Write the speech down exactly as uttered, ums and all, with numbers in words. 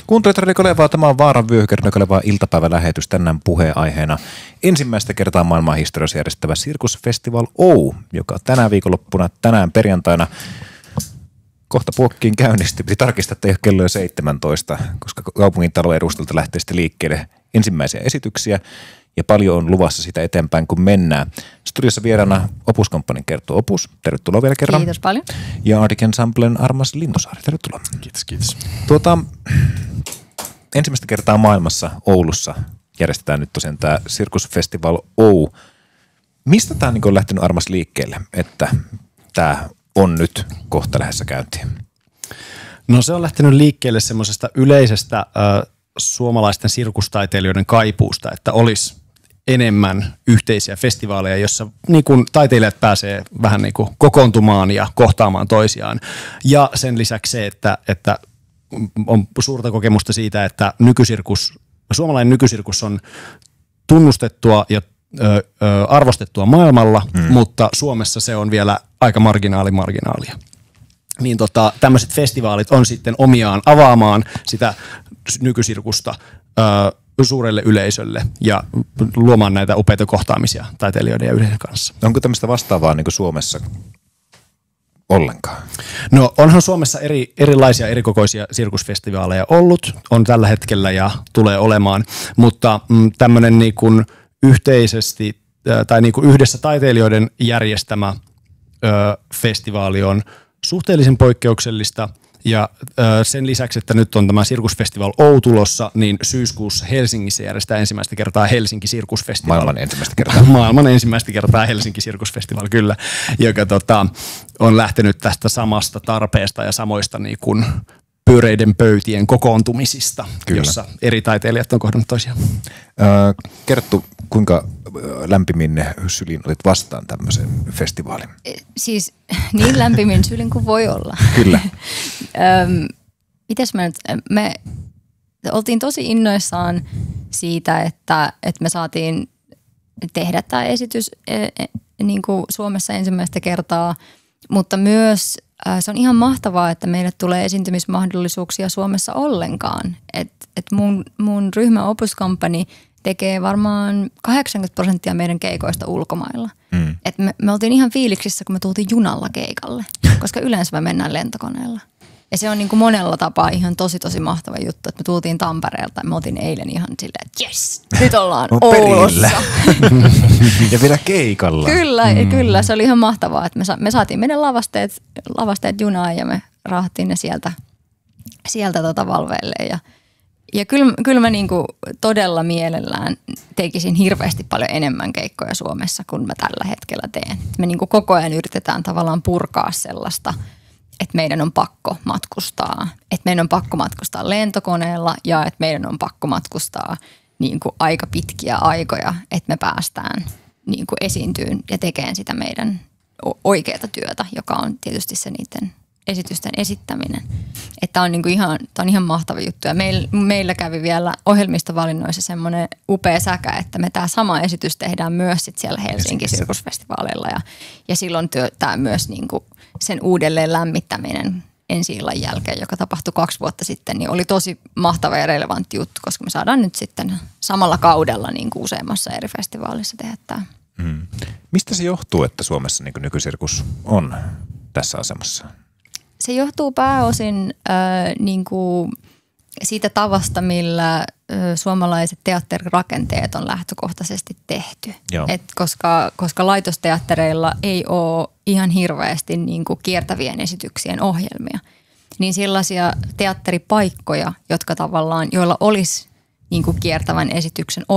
Kuuntelet Radio Kalevaa, tämä on Vaaran vyöhyke Radio Kalevaa iltapäivälähetys, tänään puheenaiheena ensimmäistä kertaa maailmanhistoriassa järjestävä Circus Festival Oy, joka tänä viikonloppuna, tänään perjantaina, kohta puokkiin käynnistyy. Piti tarkistaa, että ei ole kello jo seitsemäntoista, koska kaupungin talon edustalta lähtee sitten liikkeelle ensimmäisiä esityksiä ja paljon on luvassa sitä eteenpäin, kun mennään. Studiossa vieraana Opus Companyn Kerttu Opus. Tervetuloa vielä kerran. Kiitos paljon. Ja Arctic Ensemblen Armas Lintosaari. Tervetuloa. Kiitos, kiitos. Tuota, ensimmäistä kertaa maailmassa Oulussa järjestetään nyt tosiaan tämä Circus Festival Oy. Mistä tämä on lähtenyt Armas liikkeelle, että tämä on nyt kohta lähdössä käyntiin? No se on lähtenyt liikkeelle semmoisesta yleisestä äh, suomalaisten sirkustaiteilijoiden kaipuusta, että olisi enemmän yhteisiä festivaaleja, jossa niin kuin taiteilijat pääsee vähän niin kuin kokoontumaan ja kohtaamaan toisiaan. Ja sen lisäksi se, että, että on suurta kokemusta siitä, että nykysirkus, suomalainen nykysirkus on tunnustettua ja ö, ö, arvostettua maailmalla, mm. mutta Suomessa se on vielä aika marginaali marginaalia. Niin tota, tämmöiset festivaalit on sitten omiaan avaamaan sitä nykysirkusta ö, suurelle yleisölle ja luomaan näitä upeita kohtaamisia taiteilijoiden ja yleisön kanssa. Onko tämmöistä vastaavaa niin kuin Suomessa ollenkaan? No onhan Suomessa eri, erilaisia erikokoisia sirkusfestivaaleja ollut, on tällä hetkellä ja tulee olemaan, mutta mm, tämmöinen niin kuin yhteisesti äh, tai niin kuin yhdessä taiteilijoiden järjestämä ö, festivaali on suhteellisen poikkeuksellista. Ja ö, sen lisäksi, että nyt on tämä Circus Festival Oy tulossa, niin syyskuussa Helsingissä järjestetään ensimmäistä kertaa Helsinki Circus Festival. Maailman ensimmäistä kertaa. Maailman ensimmäistä kertaa Helsinki Circus Festival, kyllä. Joka tota, on lähtenyt tästä samasta tarpeesta ja samoista niin kuin pyöreiden pöytien kokoontumisista, kyllä, jossa eri taiteilijat on kohdannut toisiaan. Öö, Kerttu, kuinka lämpimin sylin olit vastaan tämmöisen festivaalin? Siis niin lämpimin sylin kuin voi olla. Kyllä. Öm, mites mä nyt, me oltiin tosi innoissaan siitä, että, että me saatiin tehdä tämä esitys e, e, niin kuin Suomessa ensimmäistä kertaa, mutta myös se on ihan mahtavaa, että meille tulee esiintymismahdollisuuksia Suomessa ollenkaan. Et, et mun, mun ryhmä Opus Company tekee varmaan kahdeksankymmentä prosenttia meidän keikoista ulkomailla. Mm. Et me, me oltiin ihan fiiliksissä, kun me tultiin junalla keikalle, koska yleensä me mennään lentokoneella. Ja se on niin kuin monella tapaa ihan tosi tosi mahtava juttu, että me tultiin Tampereelta ja me oltiin eilen ihan silleen, että jes, nyt ollaan no, Oulussa. Ja vielä keikalla. Kyllä, mm. kyllä. Se oli ihan mahtavaa, että me, sa- me saatiin meidän lavasteet, lavasteet junaan ja me raahattiin ne sieltä, sieltä tota Valveelle. Ja, ja kyllä, kyllä mä niinku todella mielellään tekisin hirveästi paljon enemmän keikkoja Suomessa kuin mä tällä hetkellä teen. Me niinku koko ajan yritetään tavallaan purkaa sellaista, että meidän on pakko matkustaa, että meidän on pakko matkustaa lentokoneella ja että meidän on pakko matkustaa niin kuin aika pitkiä aikoja, että me päästään niin kuin esiintyyn ja tekemään sitä meidän oikeaa työtä, joka on tietysti se niiden esitysten esittäminen. Että on, niin kuin ihan, on ihan mahtava juttu ja meillä, meillä kävi vielä ohjelmistovalinnoissa semmoinen upea säkä, että me tämä sama esitys tehdään myös sit siellä Helsinki Sirkusfestivaaleilla ja, ja silloin tämä myös niin kuin sen uudelleen lämmittäminen ensi illan jälkeen, joka tapahtui kaksi vuotta sitten, niin oli tosi mahtava ja relevantti juttu, koska me saadaan nyt sitten samalla kaudella niin kuin useammassa eri festivaalissa tehdä tämä. Hmm. Mistä se johtuu, että Suomessa niin kuin nykysirkus on tässä asemassa? Se johtuu pääosin äh, niin kuin siitä tavasta, millä äh, suomalaiset teatterirakenteet on lähtökohtaisesti tehty. Et koska, koska laitosteattereilla ei ole ihan hirveästi niin kuin kiertävien esityksien ohjelmia, niin sellaisia teatteripaikkoja, jotka tavallaan, joilla olisi niin kuin kiertävän esityksen